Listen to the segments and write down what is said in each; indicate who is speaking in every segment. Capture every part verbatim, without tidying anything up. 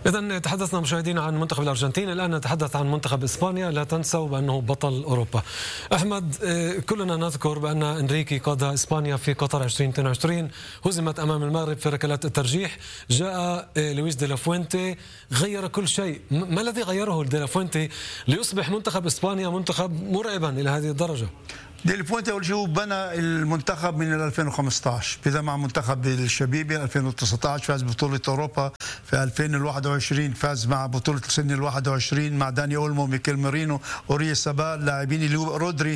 Speaker 1: إذا تحدثنا مشاهدينا عن منتخب الأرجنتين، الآن نتحدث عن منتخب إسبانيا. لا تنسوا بأنه بطل أوروبا. أحمد، كلنا نذكر بأن إنريكي قاد إسبانيا في قطر ألفين واثنين وعشرين، هزمت أمام المغرب في ركلات الترجيح. جاء لويس دي لا فوينتي غير كل شيء. ما الذي غيره دي لا فوينتي ليصبح منتخب إسبانيا منتخب مرعبا إلى هذه الدرجة؟
Speaker 2: دي لا فوينتي أول شيء بنى المنتخب من ألفين وخمسة عشر، بدأ مع منتخب الشبيبة ألفين وتسعة عشر، فاز ببطولة أوروبا. في ألفين وواحد وعشرين فاز مع بطولة سن ال واحد وعشرين مع داني أولمو، ميكيل مارينو، أوريا سابال، لاعبين اللي هو رودري،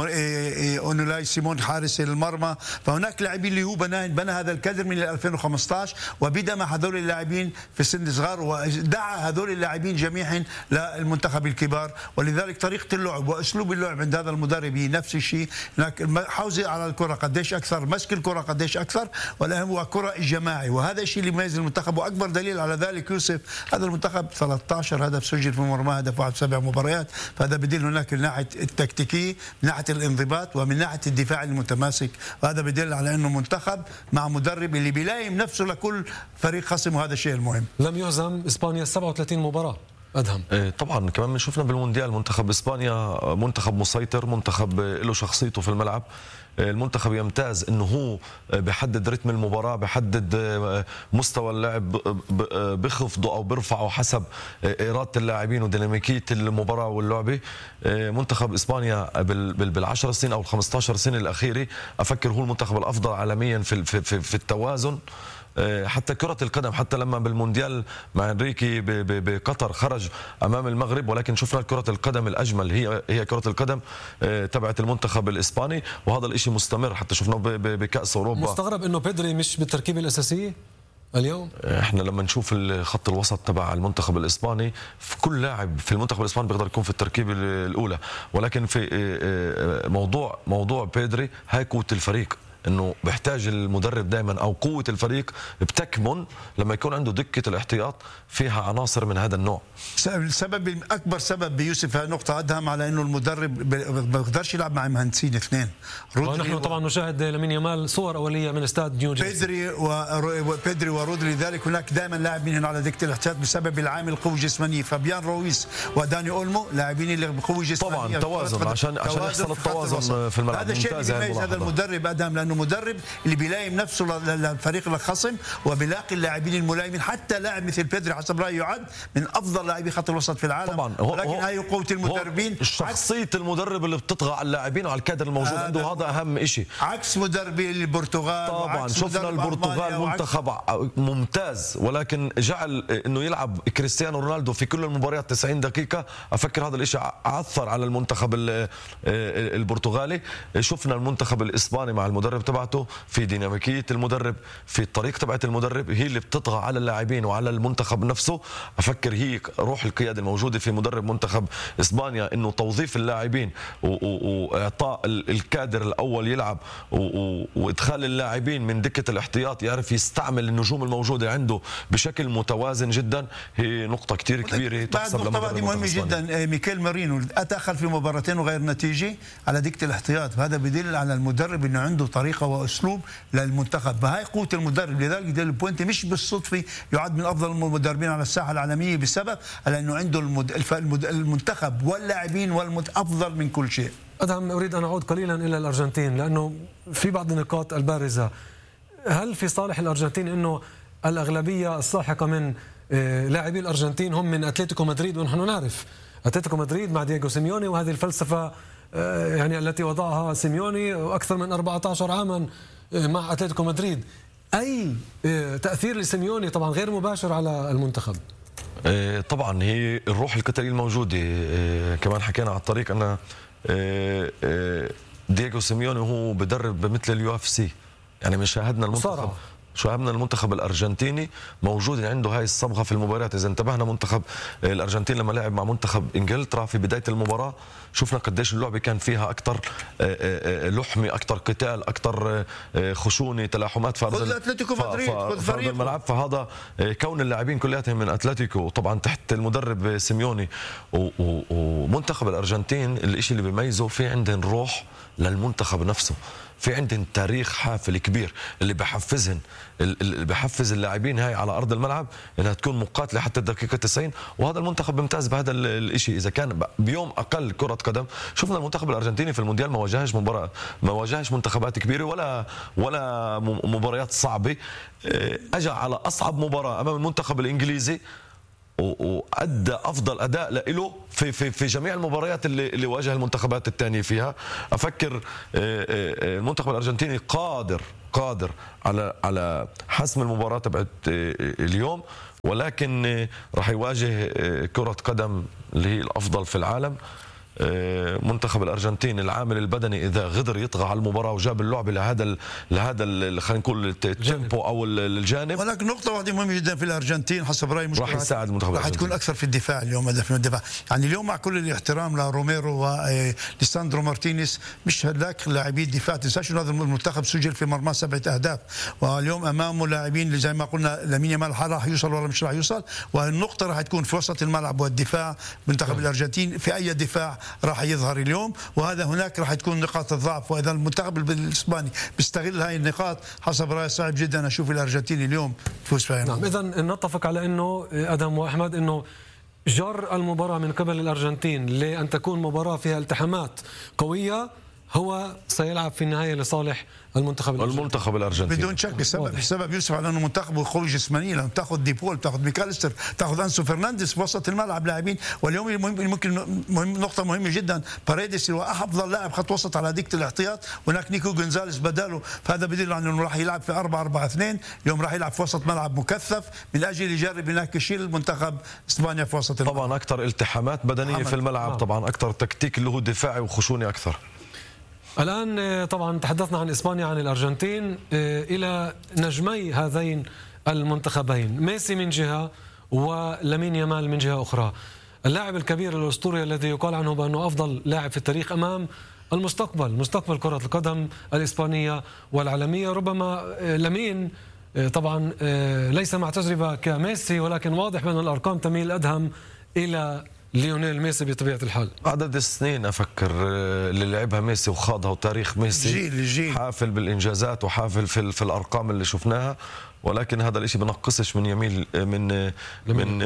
Speaker 2: أونولاي سيمون حارس المرمى. فهناك لاعبين اللي هو بنى بنى هذا الكادر من ألفين وخمسة عشر، وبدأ مع هذول اللاعبين في سن صغار، ودعا هذول اللاعبين جميعا للمنتخب الكبار. ولذلك طريقة اللعب وأسلوب اللعب عند هذا المدرب هي نفس الشيء. هناك حوزة على الكرة قديش أكثر، مسك الكرة قديش أكثر، والأهم هو كرة الجماعي، وهذا الشيء اللي يميز المنتخب. وأكبر دليل على ذلك يوسف، هذا المنتخب ثلاثة عشر هدف سجل في مرماه، هدف واحد في سبع مباريات. فهذا بدل هناك من ناحيه التكتيكيه، من ناحيه الانضباط، ومن ناحيه الدفاع المتماسك. وهذا بدل على انه منتخب مع مدرب اللي بيلايم نفسه لكل فريق خصم، وهذا الشيء المهم.
Speaker 1: لم يهزم اسبانيا سبعة وثلاثين مباراه. أدهم.
Speaker 3: طبعا كمان شفنا بالمونديال منتخب اسبانيا منتخب مسيطر، منتخب له شخصيته في الملعب. المنتخب يمتاز انه هو بحدد رتم المباراه، بحدد مستوى اللعب، بخفضه او برفعه حسب اراده اللاعبين وديناميكيه المباراه واللعبه. منتخب اسبانيا بالعشر سنين او الخمسة عشر سنه الاخيره افكر هو المنتخب الافضل عالميا في في التوازن. حتى كرة القدم، حتى لما بالمونديال مع انريكي بقطر خرج امام المغرب، ولكن شفنا كرة القدم الاجمل هي هي كرة القدم تبعت المنتخب الاسباني، وهذا الشيء مستمر حتى شفناه بكأس اوروبا.
Speaker 1: مستغرب انه بيدري مش بالتركيبة الاساسية اليوم.
Speaker 3: احنا لما نشوف خط الوسط تبع المنتخب الاسباني، في كل لاعب في المنتخب الاسباني بيقدر يكون في التركيبه الاولى، ولكن في موضوع موضوع بيدري هاي قوة الفريق، انه بيحتاج المدرب دائما او قوه الفريق بتكمن لما يكون عنده دكه الاحتياط فيها عناصر من هذا النوع.
Speaker 2: السبب اكبر سبب بيوسف نقطه ادهم على انه المدرب ما بيقدرش يلعب مع مهندسين اثنين.
Speaker 1: ونحن طبعا نشاهد لامين يامال صور اوليه من استاد نيو جيرسي.
Speaker 2: بيدري وبيدري ورودري، لذلك هناك دائما لاعب منهم على دكه الاحتياط بسبب العامل القوه الجسمانيه. فابيان رويس وداني اولمو لاعبين اللي بقوه جسمانيه،
Speaker 3: طبعا توازن عشان عشان يحصل التوازن في الملعب.
Speaker 2: هذا الشيء اللي بيميز هذا المدرب ادهم، لانه مدرب اللي بيلايم نفسه للفريق الخصم، وبيلاقي اللاعبين الملايمين. حتى لاعب مثل بيدري حسب رايي يعد من افضل لاعبي خط الوسط في العالم
Speaker 3: طبعا.
Speaker 2: ولكن هاي قوه المدربين،
Speaker 3: شخصيه المدرب اللي بتطغى على اللاعبين وعلى الكادر الموجود عنده، هذا اهم شيء
Speaker 2: عكس مدربي البرتغال.
Speaker 3: طبعا شفنا البرتغال منتخب ممتاز، ولكن جعل انه يلعب كريستيانو رونالدو في كل المباريات تسعين دقيقه. افكر هذا الشيء اثر على المنتخب البرتغالي. شفنا المنتخب الاسباني مع المدرب تبعته في ديناميكيه المدرب، في الطريقه تبعت المدرب، هي اللي بتطغى على اللاعبين وعلى المنتخب نفسه. افكر هي روح القياده الموجوده في مدرب منتخب اسبانيا، انه توظيف اللاعبين واعطاء الكادر الاول يلعب، وادخال اللاعبين من دكه الاحتياط يعرف يستعمل النجوم الموجوده عنده بشكل متوازن جدا، هي نقطه كثير كبيره تحسب لمدرب
Speaker 2: مهمه جدا. ميكيل مارينو اتاخر في مباراتين وغير نتيجه على دكه الاحتياط، وهذا بدل على المدرب انه عنده طريقه واسلوب للمنتخب. فهي قوه المدرب. لذلك دي لا فوينتي مش بالصدفه يعد من افضل المدربين على الساحه العالميه، بسبب لانه عنده المنتخب واللاعبين والافضل من كل شيء.
Speaker 1: ادهم، اريد ان اعود قليلا الى الارجنتين، لانه في بعض النقاط البارزه. هل في صالح الارجنتين انه الاغلبيه الساحقه من لاعبي الارجنتين هم من اتلتيكو مدريد؟ ونحن نعرف اتلتيكو مدريد مع دييغو سيميوني، وهذه الفلسفه يعني التي وضعها سيميوني أكثر من أربعة عشر عاما مع أتلتيكو مدريد. أي تأثير لسيميوني طبعا غير مباشر على المنتخب؟
Speaker 3: طبعا هي الروح القتالية الموجودة. كمان حكينا على الطريق أن دييغو سيميوني هو بدرب مثل اليو اف سي، يعني من شاهدنا المنتخب شاهدنا المنتخب الارجنتيني موجود عنده هاي الصبغه في المباريات. اذا انتبهنا منتخب الارجنتين لما لعب مع منتخب انجلترا في بدايه المباراه، شفنا قديش اللعبه كان فيها اكثر لحمه، اكثر قتال، اكثر خشونه، تلاحمات في
Speaker 2: ارض اتلتيكو مدريد
Speaker 3: في الملعب. فهذا كون اللاعبين كلياتهم من اتلتيكو طبعا تحت المدرب سيميوني. ومنتخب الارجنتين الشيء اللي بيميزه في عندهم روح للمنتخب نفسه. في عندهم تاريخ حافل كبير اللي بحفزهن اللي بحفز اللاعبين هاي على ارض الملعب انها تكون مقاتله حتى الدقيقه تسعين، وهذا المنتخب بيمتاز بهذا الشيء. اذا كان بيوم اقل كره قدم، شفنا المنتخب الارجنتيني في المونديال ما واجهش مباراه ما واجهش منتخبات كبيره ولا ولا مباريات صعبه، اجى على اصعب مباراه امام المنتخب الانجليزي وادى افضل اداء له في في في جميع المباريات اللي اللي واجه المنتخبات الثانيه فيها. افكر المنتخب الارجنتيني قادر قادر على على حسم المباراه تبعت اليوم، ولكن راح يواجه كره قدم اللي هي الافضل في العالم. منتخب الارجنتين العامل البدني اذا قدر يطغى على المباراه وجاب اللعبه لهذا لهذا خلينا نقول التيمبو او الجانب.
Speaker 2: ولكن نقطه واحده مهمه جدا في الارجنتين حسب رايي، مش
Speaker 3: راح يساعد المنتخب
Speaker 2: راح تكون اكثر في الدفاع اليوم، هدف من الدفاع. يعني اليوم مع كل الاحترام لروميرو وليساندرو مارتينيز مش هذاك لاعبي الدفاع، تنساش انه هذا المنتخب سجل في مرمى سبعه اهداف، واليوم امامه لاعبين اللي زي ما قلنا لامين يامال راح يوصل ولا مش راح يوصل، والنقطه راح تكون في وسط الملعب والدفاع. منتخب الارجنتين في اي دفاع راح يظهر اليوم، وهذا هناك راح تكون نقاط الضعف، واذا المنتخب الاسباني بيستغل هاي النقاط حسب رايي صعب جدا اشوف الارجنتين اليوم تفوز فيها.
Speaker 1: نعم، اذا نتفق على انه ادم واحمد انه جر المباراه من قبل الارجنتين لان تكون مباراه فيها التحامات قويه هو سيلعب في النهايه لصالح المنتخب الارجنتيني.
Speaker 3: المنتخب الارجنتيني
Speaker 2: بدون شك. السبب السبب يوسف على انه منتخبه قوي جسمانيا، لما تاخذ ديبول، تاخذ ميكاليستر، تاخذ انسو فرنانديز في وسط الملعب لاعبين. واليوم ممكن مهم نقطه مهمه جدا، باريديس اللي هو افضل لاعب خط وسط على دكه الاحتياط، هناك نيكو جونزاليز بداله، فهذا بدل على انه راح يلعب في أربعة أربعة اثنين، اليوم راح يلعب في وسط ملعب مكثف من اجل يجرب هناك يشيل المنتخب اسبانيا في وسط الملعب.
Speaker 3: طبعا اكثر التحامات بدنيه في الملعب،
Speaker 1: آه.
Speaker 3: طبعا اكثر تكتيك اللي هو دفاعي وخشوني اكثر.
Speaker 1: الآن طبعا تحدثنا عن إسبانيا عن الأرجنتين، إلى نجمي هذين المنتخبين ميسي من جهة ولامين يامال من جهة أخرى. اللاعب الكبير الأسطوري الذي يقال عنه بأنه أفضل لاعب في التاريخ أمام المستقبل، مستقبل كرة القدم الإسبانية والعالمية. ربما لامين طبعا ليس مع تجربة كميسي، ولكن واضح بأن الأرقام تميل أدهم إلى ليونيل ميسي بطبيعة الحال.
Speaker 3: عدد السنين أفكر اللي لعبها ميسي وخاضها، وتاريخ ميسي
Speaker 2: جيل جيل
Speaker 3: حافل بالإنجازات وحافل في, في الأرقام اللي شفناها، ولكن هذا الشيء بنقصش من يميل من من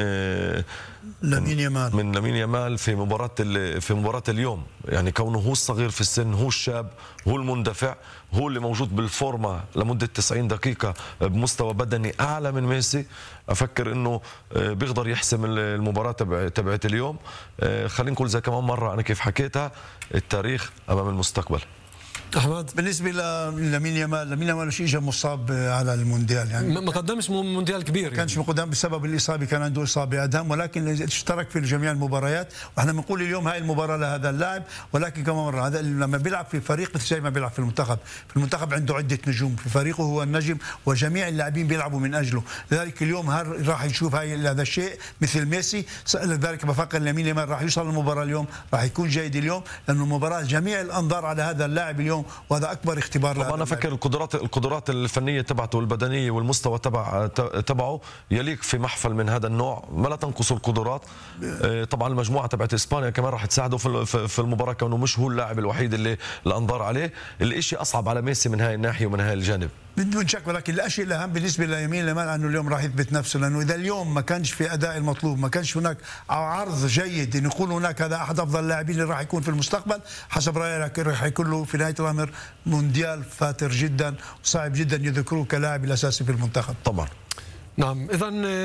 Speaker 2: لامين يامال
Speaker 3: من لامين يامال في مباراة في مباراة اليوم. يعني كونه هو الصغير في السن، هو الشاب، هو المندفع، هو اللي موجود بالفورمة لمدة تسعين دقيقة بمستوى بدني أعلى من ميسي. أفكر إنه بيقدر يحسم المباراة تبعت اليوم. خلينا نقول زي كمان مرة أنا كيف حكيتها، التاريخ أمام المستقبل.
Speaker 1: أحمد،
Speaker 2: بالنسبة لامين يامال، لامين يامال شيء اجى مصاب على المونديال، يعني
Speaker 1: ما قدمش مونديال كبير،
Speaker 2: ما كانش مقدم بسبب الإصابة، كان عنده إصابة أدهم، ولكن اشترك في جميع المباريات. واحنا بنقول اليوم هاي المباراة لهذا اللاعب، ولكن كمان مرة هذا لما بيلعب في فريق مثل زي ما بيلعب في المنتخب، في المنتخب عنده عدة نجوم، في فريقه هو النجم وجميع اللاعبين بيلعبوا من أجله. لذلك اليوم راح يشوف هاي هذا الشيء مثل ميسي. لذلك بفكر لامين يامال راح يوصل المباراة اليوم، راح يكون جيد اليوم، لأنه المباراة جميع الأنظار على هذا اللاعب اليوم، وهذا اكبر اختبار له.
Speaker 3: انا افكر القدرات القدرات الفنيه تبعته والبدنيه والمستوى تبع تبعه يليق في محفل من هذا النوع، ما لا تنقص القدرات. طبعا المجموعه تبعت اسبانيا كمان راح تساعده في في المباراه، كونه مش هو اللاعب الوحيد اللي الانظار عليه. الشيء اصعب على ميسي من هاي الناحيه ومن هاي الجانب
Speaker 2: بدون شك. ولكن الشيء الاهم بالنسبه ليمين يامال انه اليوم راح يثبت نفسه، لانه اذا اليوم ما كانش في اداء المطلوب، ما كانش هناك عرض جيد نقول هناك هذا احد افضل اللاعبين اللي راح يكون في المستقبل، حسب رايي راح يكون له في نهايه الامر مونديال فاتر جدا، وصعب جدا يذكروه كلاعب الاساسي في المنتخب.
Speaker 3: طبعا.
Speaker 1: نعم، اذا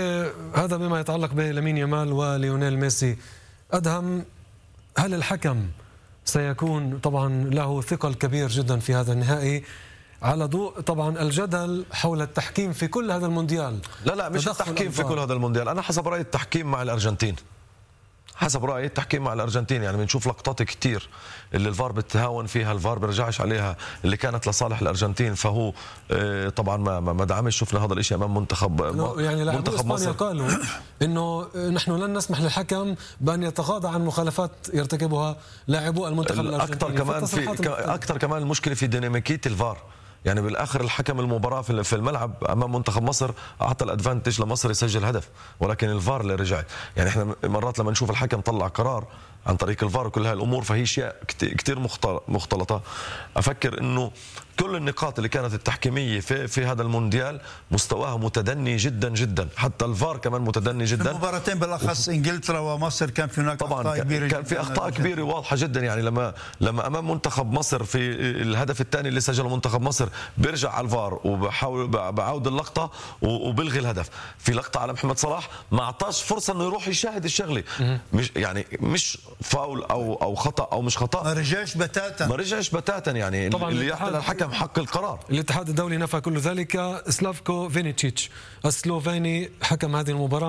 Speaker 1: هذا بما يتعلق بلامين يامال وليونيل ميسي. ادهم، هل الحكم سيكون طبعا له ثقل كبير جدا في هذا النهائي على ضوء طبعا الجدل حول التحكيم في كل هذا المونديال؟
Speaker 3: لا لا مش التحكيم في كل هذا المونديال، انا حسب رايي التحكيم مع الارجنتين، حسب رايي التحكيم مع الارجنتين. يعني بنشوف لقطات كثير اللي الفار بتهاون فيها، الفار بيرجعش عليها، اللي كانت لصالح الارجنتين، فهو طبعا ما ما دعمش. شفنا هذا الشيء امام منتخب
Speaker 1: يعني
Speaker 3: منتخب
Speaker 1: مصر قالوا انه نحن لن نسمح للحكم بان يتغاضى عن مخالفات يرتكبها لاعبو المنتخب الارجنتيني.
Speaker 3: اكثر كمان في اكثر كمان المشكله في ديناميكيه الفار. يعني بالاخر الحكم المباراه في في الملعب امام منتخب مصر اعطى الادفانتج لمصر يسجل هدف، ولكن الفار اللي رجع. يعني احنا مرات لما نشوف الحكم طلع قرار عن طريق الفار وكل هاي الامور، فهي اشياء كثير مختلطه. افكر انه كل النقاط اللي كانت التحكيميه في في هذا المونديال مستواها متدني جدا جدا، حتى الفار كمان متدني جدا.
Speaker 2: المباراتين بالاخص انجلترا ومصر كان في هناك
Speaker 3: طبعا
Speaker 2: اخطاء كبيره،
Speaker 3: كان في اخطاء كبيره واضحه جدا. يعني لما لما امام منتخب مصر في الهدف الثاني اللي سجله منتخب مصر بيرجع على الفار وبحاول بعود اللقطه وبلغي الهدف. في لقطه على محمد صلاح ما اعطاش فرصه انه يروح يشاهد الشغله، مش يعني مش فاول او او خطا او مش خطا،
Speaker 2: ما رجعش بتاتا
Speaker 3: ما رجعش بتاتا. يعني
Speaker 1: طبعاً
Speaker 3: اللي يعطي للحكم حق القرار.
Speaker 1: الاتحاد الدولي نفى كل ذلك. سلافكو فينيتشيتش السلوفيني حكم هذه المباراة